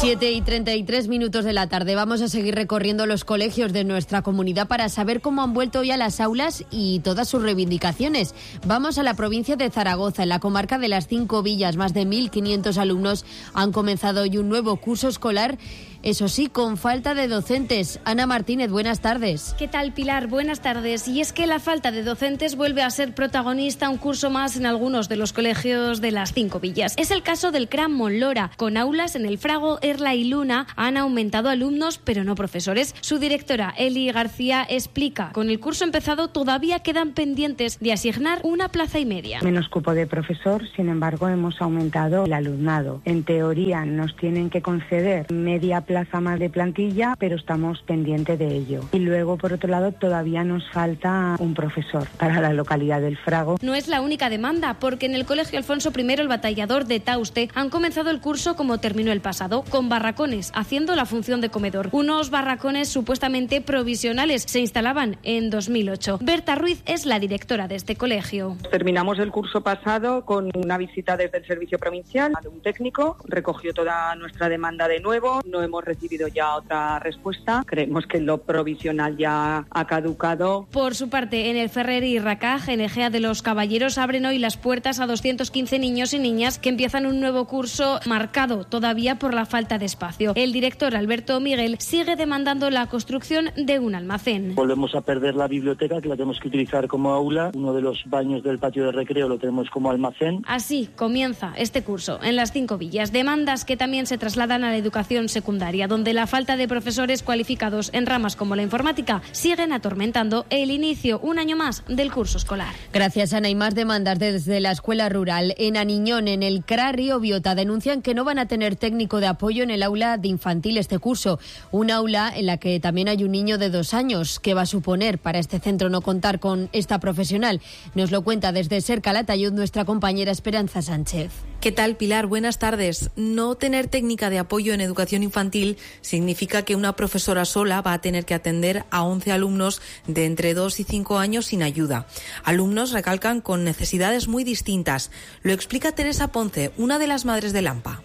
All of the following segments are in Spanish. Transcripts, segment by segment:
7:33 de la tarde. Vamos a seguir recorriendo los colegios de nuestra comunidad para saber cómo han vuelto hoy a las aulas y todas sus reivindicaciones. Vamos a la provincia de Zaragoza, en la comarca de las 5 villas. Más de 1.500 alumnos han comenzado hoy un nuevo curso escolar, eso sí, con falta de docentes. Ana Martínez, buenas tardes. ¿Qué tal, Pilar? Buenas tardes. Y es que la falta de docentes vuelve a ser protagonista un curso más en algunos de los colegios de las 5 villas. Es el caso del CRA Monlora. Con aulas en el Frago, Erla y Luna han aumentado alumnos, pero no profesores. Su directora, Eli García, explica: con el curso empezado todavía quedan pendientes de asignar una plaza y media. Menos cupo de profesor, sin embargo, hemos aumentado el alumnado. En teoría nos tienen que conceder media plaza más de plantilla, pero estamos pendientes de ello. Y luego, por otro lado, todavía nos falta un profesor para la localidad del Frago. No es la única demanda, porque en el Colegio Alfonso I, el Batallador de Tauste, han comenzado el curso como terminó el pasado, con barracones, haciendo la función de comedor. Unos barracones supuestamente provisionales se instalaban en 2008. Berta Ruiz es la directora de este colegio. Terminamos el curso pasado con una visita desde el servicio provincial de un técnico, recogió toda nuestra demanda de nuevo, no hemos recibido ya otra respuesta, creemos que lo provisional ya ha caducado. Por su parte, en el Ferrer y Racaj, en Egea de los Caballeros, abren hoy las puertas a 215 niños y niñas que empiezan un nuevo curso marcado todavía por la falta de espacio. El director, Alberto Miguel, sigue demandando la construcción de un almacén. Volvemos a perder la biblioteca, que la tenemos que utilizar como aula. Uno de los baños del patio de recreo lo tenemos como almacén. Así comienza este curso en las 5 villas. Demandas que también se trasladan a la educación secundaria, donde la falta de profesores cualificados en ramas como la informática siguen atormentando el inicio, un año más, del curso escolar. Gracias, Ana. Y más demandas desde la escuela rural. En Aniñón, en el CRA Río Biota, denuncian que no van a tener técnico de apoyo en el aula de infantil este curso. Un aula en la que también hay un niño de 2 años. ¿Qué va a suponer para este centro no contar con esta profesional? Nos lo cuenta desde Ser Calatayud nuestra compañera Esperanza Sánchez. ¿Qué tal, Pilar? Buenas tardes. No tener técnica de apoyo en educación infantil significa que una profesora sola va a tener que atender a 11 alumnos de entre 2 y 5 años sin ayuda. Alumnos, recalcan, con necesidades muy distintas. Lo explica Teresa Ponce, una de las madres de Lampa.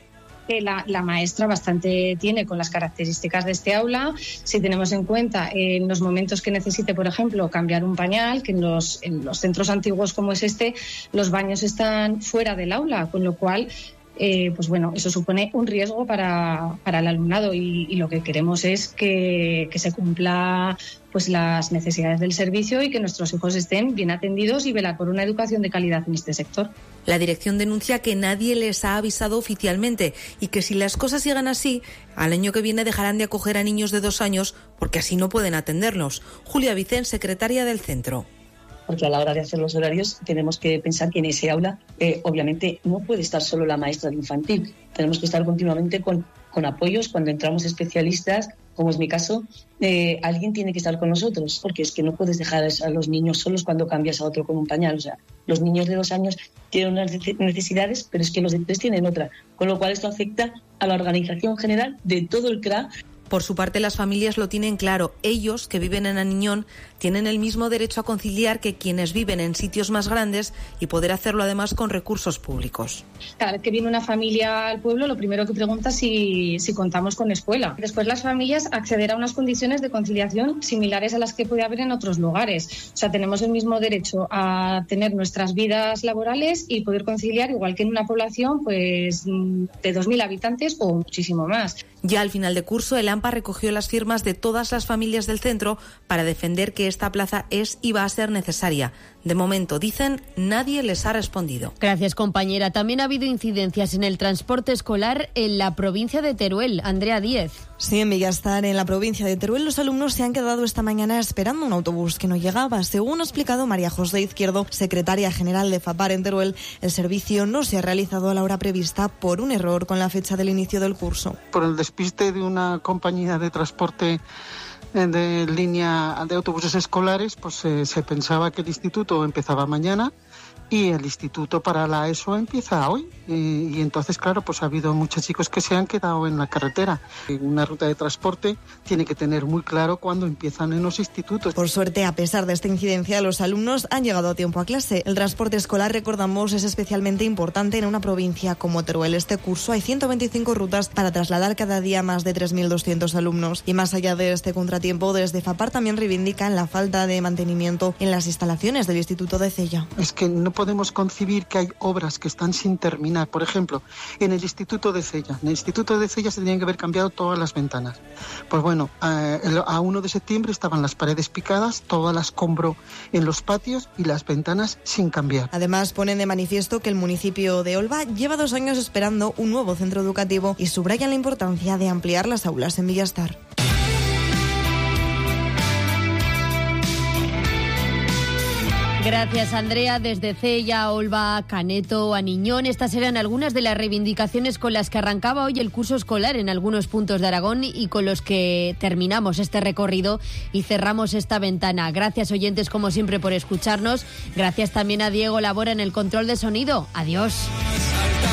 La maestra bastante tiene con las características de este aula. Si tenemos en cuenta en los momentos que necesite, por ejemplo, cambiar un pañal, que en los centros antiguos como es este, los baños están fuera del aula, con lo cual pues bueno, eso supone un riesgo para el alumnado y lo que queremos es que se cumpla pues las necesidades del servicio y que nuestros hijos estén bien atendidos y velar por una educación de calidad en este sector. La dirección denuncia que nadie les ha avisado oficialmente y que si las cosas siguen así, al año que viene dejarán de acoger a niños de 2 años porque así no pueden atenderlos. Julia Vicén, secretaria del centro. Porque a la hora de hacer los horarios tenemos que pensar que en ese aula obviamente no puede estar solo la maestra de infantil. Tenemos que estar continuamente con apoyos. Cuando entramos especialistas, como es mi caso, alguien tiene que estar con nosotros, porque es que no puedes dejar a los niños solos cuando cambias a otro con un pañal. O sea, los niños de 2 años tienen unas necesidades, pero es que los de 3 tienen otra. Con lo cual esto afecta a la organización general de todo el CRA. Por su parte, las familias lo tienen claro. Ellos, que viven en Aniñón, tienen el mismo derecho a conciliar que quienes viven en sitios más grandes y poder hacerlo además con recursos públicos. Cada vez que viene una familia al pueblo, lo primero que pregunta es si contamos con escuela. Después las familias acceder a unas condiciones de conciliación similares a las que puede haber en otros lugares. O sea, tenemos el mismo derecho a tener nuestras vidas laborales y poder conciliar, igual que en una población pues de 2.000 habitantes o muchísimo más. Ya al final de curso, el AMPA recogió las firmas de todas las familias del centro para defender que esta plaza es y va a ser necesaria. De momento, dicen, nadie les ha respondido. Gracias, compañera. También ha habido incidencias en el transporte escolar en la provincia de Teruel. Andrea Díez. Sí, en Villastar, en la provincia de Teruel, los alumnos se han quedado esta mañana esperando un autobús que no llegaba. Según ha explicado María José Izquierdo, secretaria general de FAPAR en Teruel, el servicio no se ha realizado a la hora prevista por un error con la fecha del inicio del curso. Por el despiste de una compañía de transporte de línea de autobuses escolares, pues se pensaba que el instituto empezaba mañana y el instituto para la ESO empieza hoy. Y entonces, claro, pues ha habido muchos chicos que se han quedado en la carretera. Una ruta de transporte tiene que tener muy claro cuándo empiezan en los institutos. Por suerte, a pesar de esta incidencia, los alumnos han llegado a tiempo a clase. El transporte escolar, recordamos, es especialmente importante en una provincia como Teruel. Este curso hay 125 rutas para trasladar cada día más de 3.200 alumnos. Y más allá de este contratiempo, desde FAPAR también reivindican la falta de mantenimiento en las instalaciones del Instituto de Cella. Es que no podemos concebir que hay obras que están sin terminar. Por ejemplo, en el Instituto de Cella. En el Instituto de Cella se tenían que haber cambiado todas las ventanas. Pues bueno, a 1 de septiembre estaban las paredes picadas, todo el escombro en los patios y las ventanas sin cambiar. Además, ponen de manifiesto que el municipio de Olva lleva 2 años esperando un nuevo centro educativo y subrayan la importancia de ampliar las aulas en Villastar. Gracias, Andrea. Desde Cella, Olva, Caneto, Aniñón, estas eran algunas de las reivindicaciones con las que arrancaba hoy el curso escolar en algunos puntos de Aragón y con los que terminamos este recorrido y cerramos esta ventana. Gracias, oyentes, como siempre, por escucharnos. Gracias también a Diego Labora en el control de sonido. Adiós.